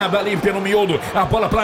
Ali pelo miolo, a bola para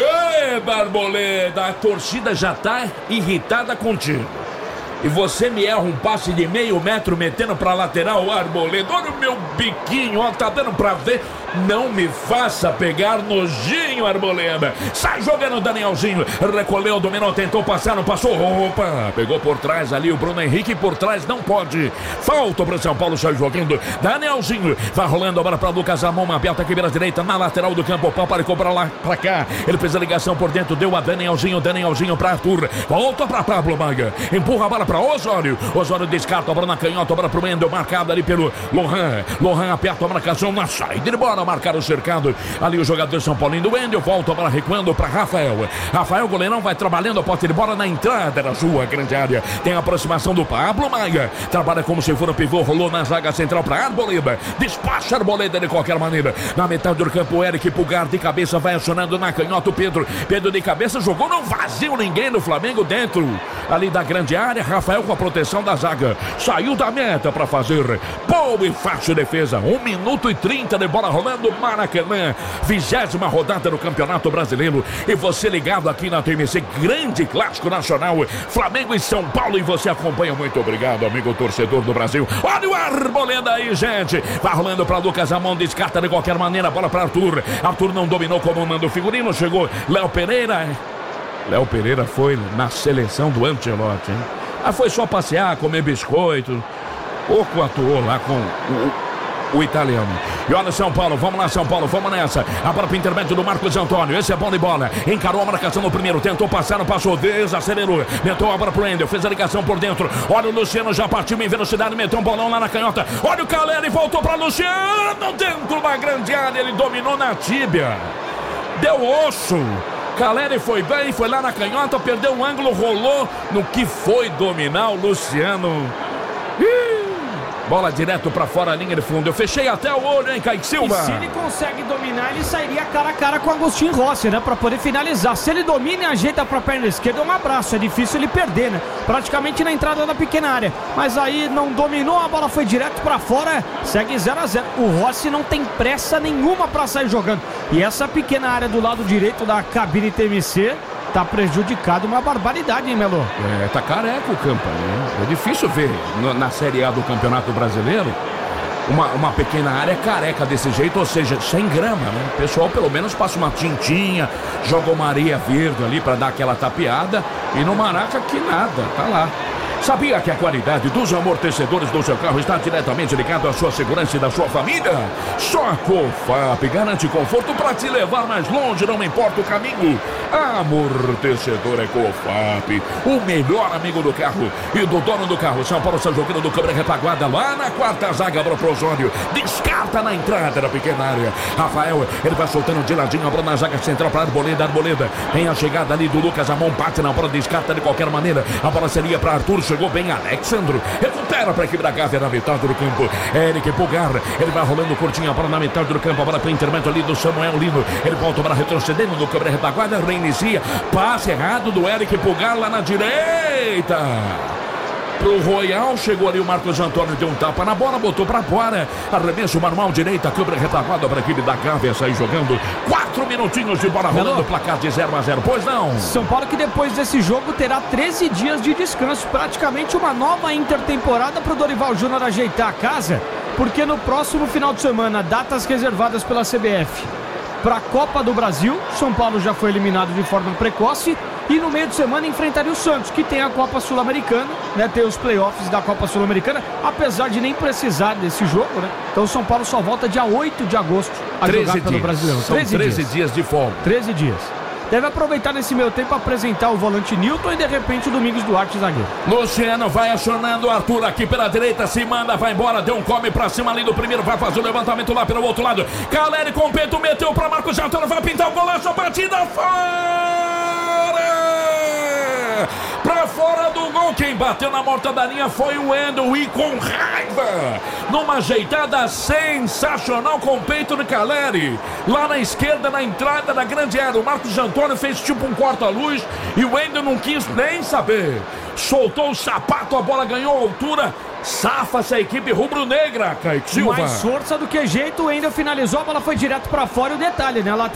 Arboleda, a torcida já tá irritada contigo. E você me erra um passe de meio metro metendo pra lateral, Arboleda. Olha o meu biquinho, ó, tá dando pra ver. Não me faça pegar nojinho, Arboleda. Sai jogando o Danielzinho. Recolheu, dominou, tentou passar, não passou. Opa, pegou por trás ali o Bruno Henrique. Por trás não pode. Falta para São Paulo, sai jogando. Danielzinho vai rolando agora para Lucas Amon. Aberta aqui pela direita, na lateral do campo. Papa cobra lá pra cá. Ele fez a ligação por dentro, deu a Danielzinho pra Arthur. Volta pra Pablo Maia. Empurra a bola pra Osório. Osório descarta a bola na canhota, a bola pro Wendel, marcado ali pelo Lohan aperta a marcação na saída de bola, marcar o cercado. Ali o jogador São Paulino do Wendel, volta a bola recuando para Rafael, goleirão vai trabalhando a posse de bola na entrada da sua grande área. Tem a aproximação do Pablo Maia. Trabalha como se for o pivô, rolou na zaga central para Arboleda. Despacha Arboleda de qualquer maneira. Na metade do campo, Eric Pulgar de cabeça vai acionando na canhota o Pedro de cabeça, jogou, não vazio ninguém no Flamengo dentro ali da grande área. Rafael com a proteção da zaga. Saiu da meta para fazer boa e fácil defesa. 1 minuto e 30 de bola rolando. Maracanã, 20ª rodada do Campeonato Brasileiro. E você ligado aqui na TMC, grande clássico nacional. Flamengo e São Paulo. E você acompanha. Muito obrigado, amigo torcedor do Brasil. Olha o Arboleda aí, gente. Vai rolando para Lucas Amon. Descarta de qualquer maneira. Bola para Arthur. Arthur não dominou como manda o figurino. Chegou Léo Pereira. Léo Pereira foi na seleção do Ancelotti, hein? Foi só passear, comer biscoito. Pouco atuou lá com o italiano. E olha São Paulo, vamos lá São Paulo, vamos nessa. A bola para o intermédio do Marcos Antônio. Esse é bom de bola. Encarou a marcação no primeiro, tentou passar, não passou, desacelerou. Meteu a bola pro Wendel, fez a ligação por dentro. Olha o Luciano, já partiu em velocidade, meteu um bolão lá na canhota. Olha o Caleri, voltou para Luciano. Dentro da grande área, ele dominou na tíbia. Deu osso. Caleri foi bem, foi lá na canhota, perdeu o ângulo, rolou no que foi dominar o Luciano. Bola direto pra fora, a linha de fundo. Eu fechei até o olho, hein, Kaique Silva? E se ele consegue dominar, ele sairia cara a cara com o Agostinho Rossi, né? Pra poder finalizar. Se ele domina e ajeita pra perna esquerda, é um abraço. É difícil ele perder, né? Praticamente na entrada da pequena área. Mas aí não dominou, a bola foi direto pra fora. Segue 0-0. O Rossi não tem pressa nenhuma pra sair jogando. E essa pequena área do lado direito da cabine TMC tá prejudicado, uma barbaridade, hein, Melo? Tá careca o campo, né? É difícil ver na Série A do Campeonato Brasileiro uma pequena área careca desse jeito, ou seja, sem grama, né? O pessoal pelo menos passa uma tintinha, joga uma areia verde ali pra dar aquela tapeada, e no Maraca que nada, tá lá. Sabia que a qualidade dos amortecedores do seu carro está diretamente ligada à sua segurança e da sua família? Só a Cofap garante conforto para te levar mais longe, não importa o caminho. Amortecedor é Cofap, o melhor amigo do carro e do dono do carro. São Paulo está jogando do câmera retaguarda lá na quarta zaga para o Osório. Descarta na entrada da pequena área. Rafael, ele vai soltando de ladinho a bola na zaga central para Arboleda. Tem a chegada ali do Lucas Amon, bate na bola, descarta de qualquer maneira. A bola seria para Arthur. Chegou bem Alexandro, recupera para a equipe da Gávea na metade do campo. Eric Pulgar, ele vai rolando curtinho a bola na metade do campo, a bola para o intermédio ali do Samuel Lino. Ele volta para retrocedendo no câmera retaguarda, reinicia, passe errado do Eric Pulgar lá na direita. Pro Royal, chegou ali o Marcos Antônio, deu um tapa na bola, botou pra fora, arremesso manual direita, câmera retaguarda para a equipe da Gávea sair jogando. 4 minutinhos de bola rolando, placar de 0-0, pois não? São Paulo que depois desse jogo terá 13 dias de descanso, praticamente uma nova intertemporada pro Dorival Júnior ajeitar a casa, porque no próximo final de semana, datas reservadas pela CBF para a Copa do Brasil, São Paulo já foi eliminado de forma precoce. E no meio de semana enfrentaria o Santos, que tem a Copa Sul-Americana, né? Tem os playoffs da Copa Sul-Americana, apesar de nem precisar desse jogo, né? Então o São Paulo só volta dia 8 de agosto a jogar pelo Brasileirão. São 13 dias de folga. 13 dias. Deve aproveitar nesse meio tempo para apresentar o volante Nilton e de repente o Domingos Duarte zagueiro. Luciano vai acionando o Arthur aqui pela direita, se manda, vai embora, deu um come pra cima ali do primeiro, vai fazer o levantamento lá pelo outro lado. Caleri com o peito, meteu pra Marcos Antônio, vai pintar o golaço, a batida fora! Pra fora do gol, quem bateu na morta da linha foi o Wendel e com raiva, numa ajeitada sensacional com o peito de Caleri, lá na esquerda, na entrada da grande área. O Marcos Antônio fez tipo um corta-luz e o Wendel não quis nem saber, soltou o sapato, a bola ganhou altura, Safa essa equipe rubro-negra, Kaique Silva. Mais força do que jeito, o Wendel finalizou, a bola foi direto pra fora e o detalhe, né?